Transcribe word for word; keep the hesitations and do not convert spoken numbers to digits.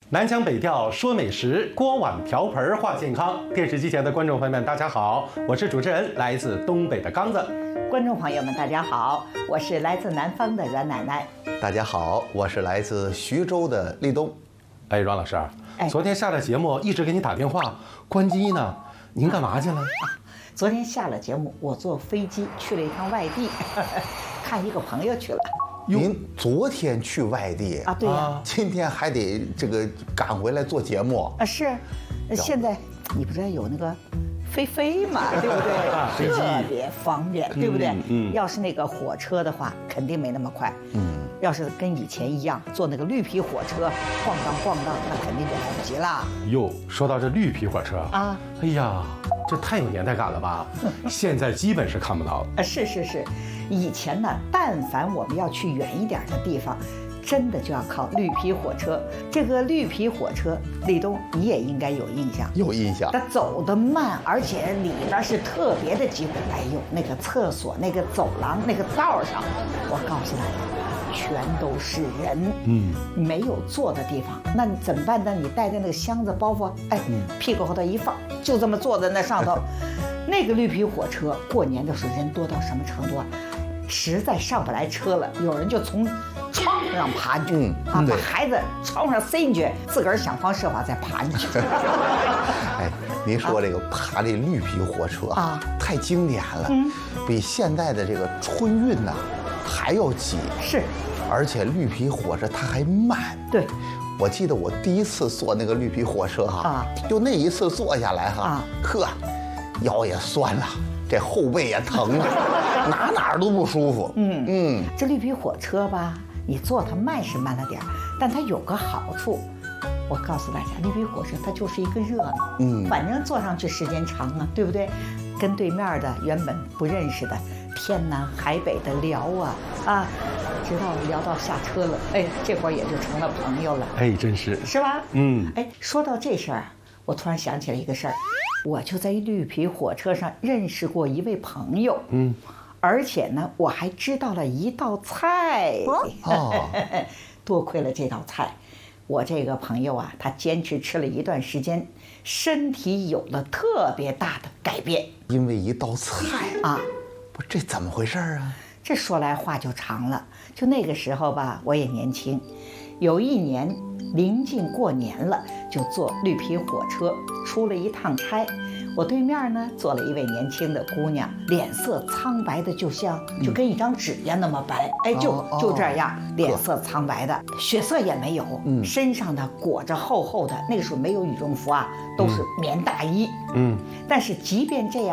南腔北调说美食，锅碗瓢盆话健康。电视机前的观众朋友们，大家好，我是主持人，来自东北的刚子。 观众朋友们，大家好，我是来自南方的阮奶奶。 大家好，我是来自徐州的立冬。 哎，阮老师， 哎昨天下了节目，一直给你打电话，关机呢，您干嘛去了？ 啊，昨天下了节目，我坐飞机去了一趟外地，看一个朋友去了。 您昨天去外地啊，对呀、 啊今天还得这个赶回来做节目啊，是，呃现在你不知道有那个飞飞嘛，对不对？ 飞机特别方便，对不对？ 嗯嗯要是那个火车的话，肯定没那么快。 嗯， 要是跟以前一样坐那个绿皮火车晃荡晃荡，那肯定就来不及了。 哟，说到这绿皮火车啊， 哎呀，这太有年代感了吧？现在基本是看不到。 啊，是是是，以前呢，但凡我们要去远一点的地方，真的就要靠绿皮火车。这个绿皮火车，立冬你也应该有印象。 有印象。 它走得慢，而且里边是特别的挤。哎呦，那个厕所、那个走廊、那个道上，我告诉大家，全都是人， 嗯， 没有坐的地方，那你怎么办呢？你带着那个箱子包袱，哎，屁股后头一放，就这么坐在那上头。那个绿皮火车过年的时候人多到什么程度啊？实在上不来车了，有人就从窗户上爬进去， 嗯啊，把对孩子窗户上塞进去，自个儿想方设法再爬进去。 哎，您说这个爬这绿皮火车啊太经典了， 嗯比现在的这个春运呐、还要挤， 是， 而且绿皮火车它还慢。 对， 我记得我第一次坐那个绿皮火车哈， 啊就那一次坐下来哈， 啊呵，腰也酸了，这后背也疼了，哪哪儿都不舒服。 嗯嗯， 这绿皮火车吧，你坐它慢是慢了点儿，但它有个好处。我告诉大家，绿皮火车它就是一个热闹， 嗯反正坐上去时间长啊，对不对？跟对面的原本不认识的，天南海北的聊啊啊，直到聊到下车了，哎，这会儿也就成了朋友了， 哎，真是。 是吧？ 嗯， 哎，说到这事儿，我突然想起来一个事儿，我就在绿皮火车上认识过一位朋友， 嗯， 而且呢，我还知道了一道菜。 哦， 多亏了这道菜，我这个朋友啊，他坚持吃了一段时间，身体有了特别大的改变因为一道菜， 啊。 不，这怎么回事啊？ 这说来话就长了，就那个时候吧，我也年轻，有一年临近过年了，就坐绿皮火车出了一趟差。我对面呢坐了一位年轻的姑娘，脸色苍白的就像就跟一张纸一样那么白，哎，就哦就这样，脸色苍白的，血色也没有， 嗯身上呢裹着厚厚的，那个时候没有羽绒服啊，都是棉大衣， 嗯， 但是即便这样。